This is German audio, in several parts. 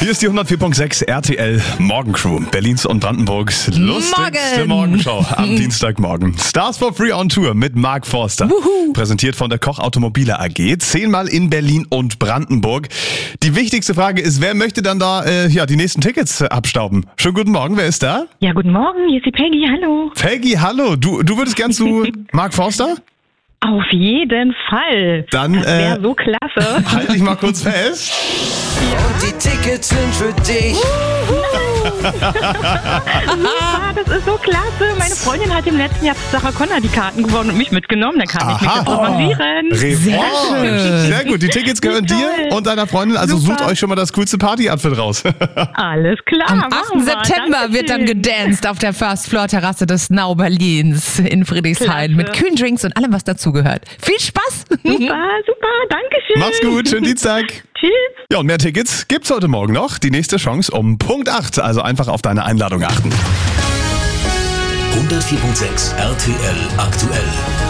Hier ist die 104.6 RTL Morgencrew, Berlins und Brandenburgs lustigste Morgenshow am Dienstagmorgen. Stars for Free on Tour mit Mark Forster. Präsentiert von der Koch Automobile AG. 10-mal in Berlin und Brandenburg. Die wichtigste Frage ist, wer möchte dann da die nächsten Tickets abstauben? Schönen guten Morgen, wer ist da? Ja, guten Morgen, hier ist die Peggy, hallo. Peggy, hallo. Du würdest gern zu Mark Forster? Auf jeden Fall. Dann das wäre so klasse. Halt dich mal kurz fest. Und die Tickets sind für dich. Ja, das ist so klasse. Meine Freundin hat im letzten Jahr Sarah Connor die Karten gewonnen und mich mitgenommen. Dann kann ich mich jetzt revanchieren. Sehr gut, die Tickets gehören dir und deiner Freundin. Also sucht euch schon mal das coolste Party-Outfit raus. Alles klar. Am 8. September wird dann gedanced auf der First Floor Terrasse des Now Berlins in Friedrichshain mit kühlen Drinks und allem, was dazugehört. Viel Spaß! Super, danke schön. Mach's gut, schönen Dienstag. Tschüss. Ja, und mehr Tickets gibt's heute Morgen noch. Die nächste Chance um Punkt 8. Also einfach auf deine Einladung achten. 104.6 RTL aktuell.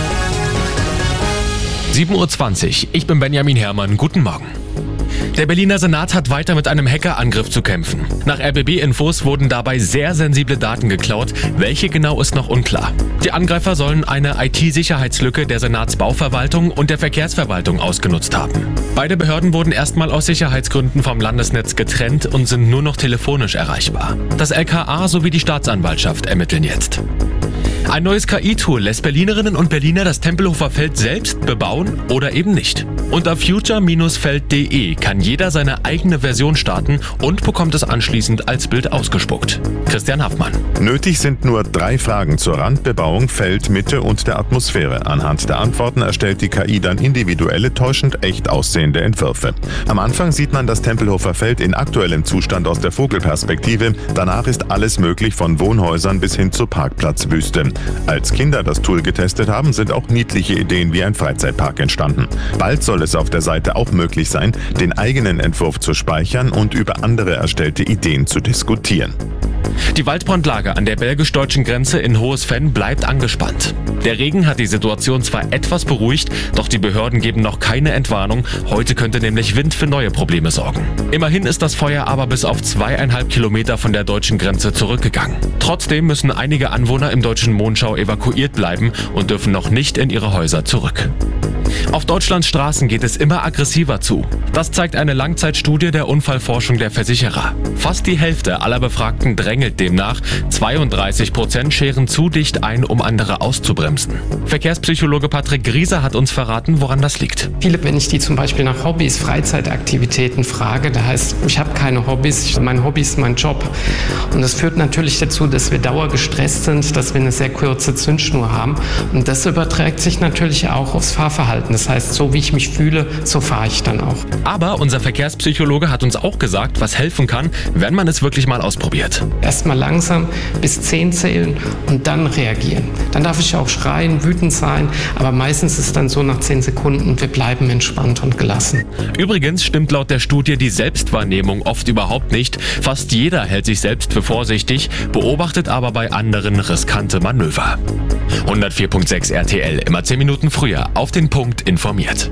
7:20 Uhr. Ich bin Benjamin Herrmann. Guten Morgen. Der Berliner Senat hat weiter mit einem Hackerangriff zu kämpfen. Nach RBB-Infos wurden dabei sehr sensible Daten geklaut. Welche genau ist noch unklar. Die Angreifer sollen eine IT-Sicherheitslücke der Senatsbauverwaltung und der Verkehrsverwaltung ausgenutzt haben. Beide Behörden wurden erstmal aus Sicherheitsgründen vom Landesnetz getrennt und sind nur noch telefonisch erreichbar. Das LKA sowie die Staatsanwaltschaft ermitteln jetzt. Ein neues KI-Tool lässt Berlinerinnen und Berliner das Tempelhofer Feld selbst bebauen oder eben nicht. Unter future-feld.de kann jeder seine eigene Version starten und bekommt es anschließend als Bild ausgespuckt. Christian Haffmann. Nötig sind nur 3 Fragen zur Randbebauung, Feld, Mitte und der Atmosphäre. Anhand der Antworten erstellt die KI dann individuelle, täuschend echt aussehende Entwürfe. Am Anfang sieht man das Tempelhofer Feld in aktuellem Zustand aus der Vogelperspektive. Danach ist alles möglich, von Wohnhäusern bis hin zur Parkplatzwüste. Als Kinder das Tool getestet haben, sind auch niedliche Ideen wie ein Freizeitpark entstanden. Bald soll es auf der Seite auch möglich sein, den eigenen Entwurf zu speichern und über andere erstellte Ideen zu diskutieren. Die Waldbrandlage an der belgisch-deutschen Grenze in Hohes-Venn bleibt angespannt. Der Regen hat die Situation zwar etwas beruhigt, doch die Behörden geben noch keine Entwarnung. Heute könnte nämlich Wind für neue Probleme sorgen. Immerhin ist das Feuer aber bis auf 2,5 Kilometer von der deutschen Grenze zurückgegangen. Trotzdem müssen einige Anwohner im deutschen Monschau evakuiert bleiben und dürfen noch nicht in ihre Häuser zurück. Auf Deutschlands Straßen geht es immer aggressiver zu. Das zeigt eine Langzeitstudie der Unfallforschung der Versicherer. Fast die Hälfte aller Befragten drängelt demnach. 32% scheren zu dicht ein, um andere auszubremsen. Verkehrspsychologe Patrick Grieser hat uns verraten, woran das liegt. Viele, wenn ich die zum Beispiel nach Hobbys, Freizeitaktivitäten frage, da heißt, ich habe keine Hobbys, mein Hobby ist mein Job. Und das führt natürlich dazu, dass wir dauergestresst sind, dass wir eine sehr kurze Zündschnur haben. Und das überträgt sich natürlich auch aufs Fahrverhalten. Das heißt, so wie ich mich fühle, so fahre ich dann auch. Aber unser Verkehrspsychologe hat uns auch gesagt, was helfen kann, wenn man es wirklich mal ausprobiert. Erstmal langsam bis 10 zählen und dann reagieren. Dann darf ich auch schreien, wütend sein, aber meistens ist dann so nach 10 Sekunden, wir bleiben entspannt und gelassen. Übrigens stimmt laut der Studie die Selbstwahrnehmung oft überhaupt nicht. Fast jeder hält sich selbst für vorsichtig, beobachtet aber bei anderen riskante Manöver. 104.6 RTL, immer 10 Minuten früher, auf den Punkt informiert.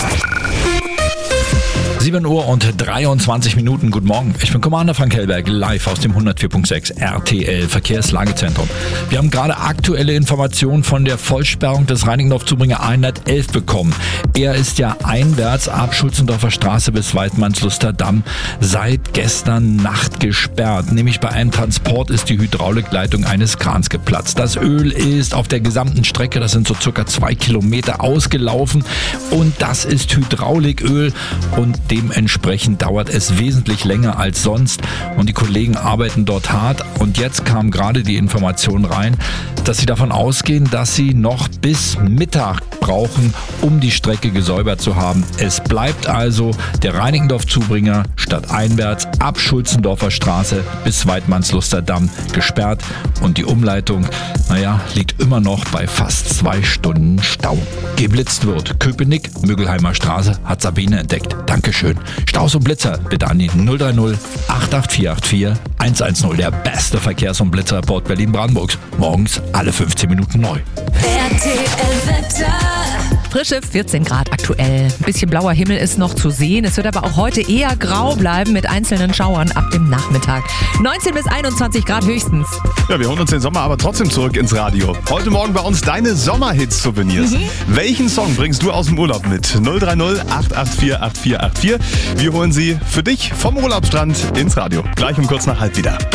7:23 Uhr. Guten Morgen. Ich bin Commander Frank Hellberg, live aus dem 104.6 RTL Verkehrslagezentrum. Wir haben gerade aktuelle Informationen von der Vollsperrung des Reinickendorf-Zubringer 111 bekommen. Er ist ja einwärts ab Schulzendorfer Straße bis Weidmannsluster Damm seit gestern Nacht gesperrt. Nämlich bei einem Transport ist die Hydraulikleitung eines Krans geplatzt. Das Öl ist auf der gesamten Strecke, das sind so circa 2 Kilometer, ausgelaufen. Und das ist Hydrauliköl und dementsprechend dauert es wesentlich länger als sonst und die Kollegen arbeiten dort hart. Und jetzt kam gerade die Information rein, dass sie davon ausgehen, dass sie noch bis Mittag brauchen, um die Strecke gesäubert zu haben. Es bleibt also der Reinickendorf-Zubringer stadteinwärts ab Schulzendorfer Straße bis Weidmannsluster Damm gesperrt und die Umleitung, liegt immer noch bei fast 2 Stunden Stau. Geblitzt wird. Köpenick, Mögelheimer Straße, hat Sabine entdeckt. Dankeschön. Staus und Blitzer bitte an die 030 88484 110. Der beste Verkehrs- und Blitzerreport Berlin-Brandenburgs. Morgens alle 15 Minuten neu. RTL Wetter. Frische 14 Grad aktuell. Ein bisschen blauer Himmel ist noch zu sehen. Es wird aber auch heute eher grau bleiben mit einzelnen Schauern ab dem Nachmittag. 19 bis 21 Grad höchstens. Ja, wir holen uns den Sommer aber trotzdem zurück ins Radio. Heute Morgen bei uns deine Sommerhits-Souvenirs. Welchen Song bringst du aus dem Urlaub mit? 030 884 8484. Wir holen sie für dich vom Urlaubsstrand ins Radio. Gleich um kurz nach halb wieder.